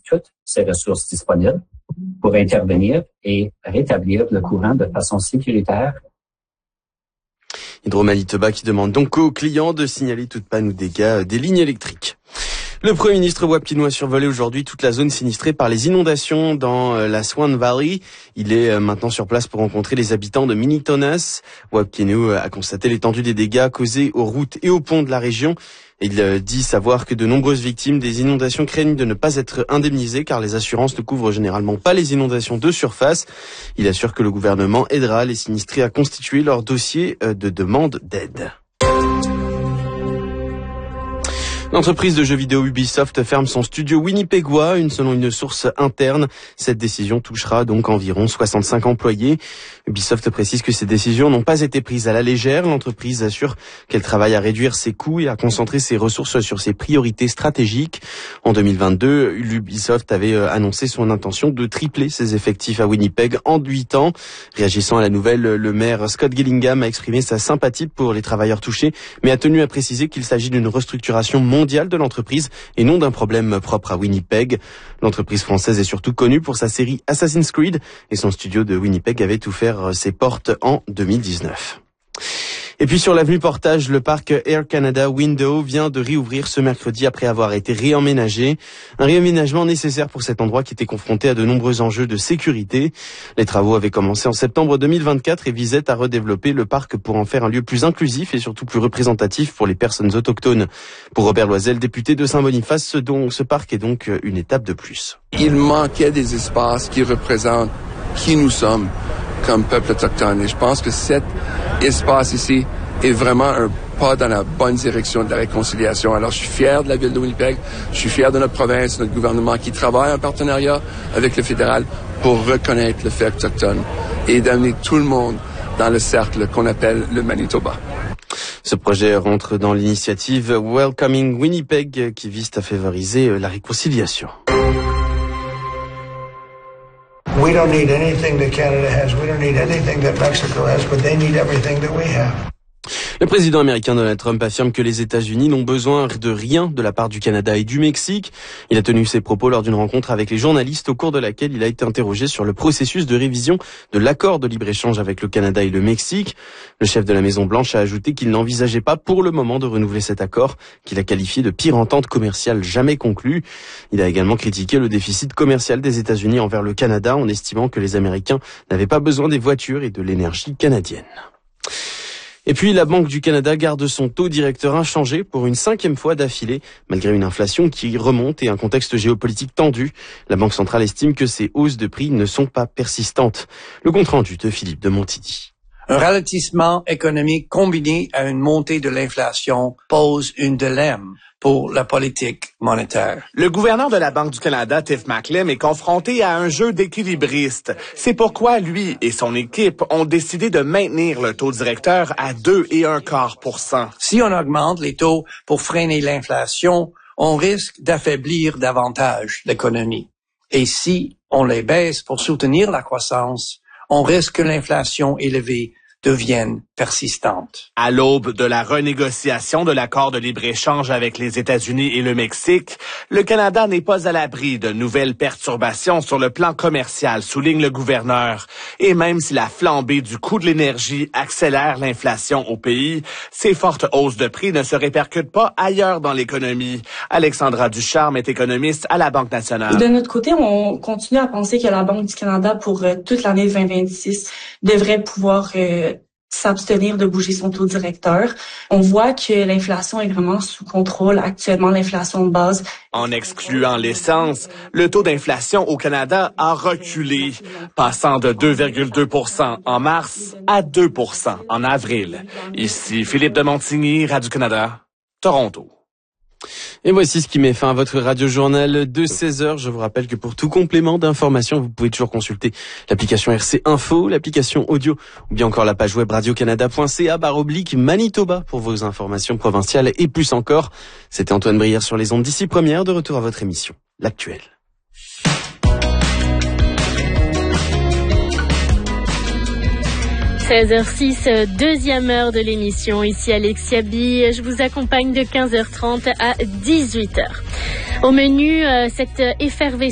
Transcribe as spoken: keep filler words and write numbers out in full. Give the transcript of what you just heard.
toutes ces ressources disponibles pour intervenir et rétablir le courant de façon sécuritaire. Hydro-Manitoba qui demande donc aux clients de signaler toute panne ou dégâts des lignes électriques. Le Premier ministre Wapkinew a survolé aujourd'hui toute la zone sinistrée par les inondations dans la Swan Valley. Il est maintenant sur place pour rencontrer les habitants de Minitonas. Wapkinew a constaté l'étendue des dégâts causés aux routes et aux ponts de la région. Il dit savoir que de nombreuses victimes des inondations craignent de ne pas être indemnisées car les assurances ne couvrent généralement pas les inondations de surface. Il assure que le gouvernement aidera les sinistrés à constituer leur dossier de demande d'aide. L'entreprise de jeux vidéo Ubisoft ferme son studio winnipégois, une, selon une source interne. Cette décision touchera donc environ soixante-cinq employés. Ubisoft précise que ces décisions n'ont pas été prises à la légère. L'entreprise assure qu'elle travaille à réduire ses coûts et à concentrer ses ressources sur ses priorités stratégiques. En deux mille vingt-deux, Ubisoft avait annoncé son intention de tripler ses effectifs à Winnipeg en huit ans. Réagissant à la nouvelle, le maire Scott Gillingham a exprimé sa sympathie pour les travailleurs touchés, mais a tenu à préciser qu'il s'agit d'une restructuration mondiale de l'entreprise et non d'un problème propre à Winnipeg. L'entreprise française est surtout connue pour sa série Assassin's Creed et son studio de Winnipeg avait ouvert ses portes en deux mille dix-neuf. Et puis sur l'avenue Portage, le parc Air Canada Window vient de réouvrir ce mercredi après avoir été réemménagé. Un réaménagement nécessaire pour cet endroit qui était confronté à de nombreux enjeux de sécurité. Les travaux avaient commencé en septembre deux mille vingt-quatre et visaient à redévelopper le parc pour en faire un lieu plus inclusif et surtout plus représentatif pour les personnes autochtones. Pour Robert Loisel, député de Saint-Boniface, ce, dont, ce parc est donc une étape de plus. Il manquait des espaces qui représentent qui nous sommes comme peuple autochtone. Et je pense que cet espace ici est vraiment un pas dans la bonne direction de la réconciliation. Alors, je suis fier de la ville de Winnipeg, je suis fier de notre province, notre gouvernement qui travaille en partenariat avec le fédéral pour reconnaître le fait autochtone et d'amener tout le monde dans le cercle qu'on appelle le Manitoba. Ce projet rentre dans l'initiative Welcoming Winnipeg qui vise à favoriser la réconciliation. We don't need anything that Canada has. We don't need anything that Mexico has, but they need everything that we have. Le président américain Donald Trump affirme que les États-Unis n'ont besoin de rien de la part du Canada et du Mexique. Il a tenu ses propos lors d'une rencontre avec les journalistes au cours de laquelle il a été interrogé sur le processus de révision de l'accord de libre-échange avec le Canada et le Mexique. Le chef de la Maison-Blanche a ajouté qu'il n'envisageait pas pour le moment de renouveler cet accord, qu'il a qualifié de pire entente commerciale jamais conclue. Il a également critiqué le déficit commercial des États-Unis envers le Canada en estimant que les Américains n'avaient pas besoin des voitures et de l'énergie canadienne. Et puis, la Banque du Canada garde son taux directeur inchangé pour une cinquième fois d'affilée, malgré une inflation qui remonte et un contexte géopolitique tendu. La Banque centrale estime que ces hausses de prix ne sont pas persistantes. Le compte-rendu de Philippe de Montidi. Un ralentissement économique combiné à une montée de l'inflation pose un dilemme pour la politique monétaire. Le gouverneur de la Banque du Canada, Tiff Macklem, est confronté à un jeu d'équilibristes. C'est pourquoi lui et son équipe ont décidé de maintenir le taux directeur à deux et un quart pour cent. Si on augmente les taux pour freiner l'inflation, on risque d'affaiblir davantage l'économie. Et si on les baisse pour soutenir la croissance, on risque que l'inflation élevée devienne persistante. À l'aube de la renégociation de l'accord de libre-échange avec les États-Unis et le Mexique, le Canada n'est pas à l'abri de nouvelles perturbations sur le plan commercial, souligne le gouverneur. Et même si la flambée du coût de l'énergie accélère l'inflation au pays, ces fortes hausses de prix ne se répercutent pas ailleurs dans l'économie. Alexandra Ducharme est économiste à la Banque nationale. De notre côté, on continue à penser que la Banque du Canada, pour euh, toute l'année vingt vingt-six, devrait pouvoir euh, s'abstenir de bouger son taux directeur. On voit que l'inflation est vraiment sous contrôle actuellement, l'inflation de base. En excluant l'essence, le taux d'inflation au Canada a reculé, passant de deux virgule deux pour cent en mars à deux pour cent en avril. Ici Philippe de Montigny, Radio-Canada, Toronto. Et voici ce qui met fin à votre radio-journal de seize heures. Je vous rappelle que pour tout complément d'information, vous pouvez toujours consulter l'application R C Info, l'application audio ou bien encore la page web radiocanada.ca barre oblique Manitoba pour vos informations provinciales et plus encore. C'était Antoine Brière sur les ondes d'ici première, de retour à votre émission, L'Actuel. seize heures six, deuxième heure de l'émission. Ici Alexia B. Je vous accompagne de quinze heures trente à dix-huit heures. Au menu, euh, cette effervescence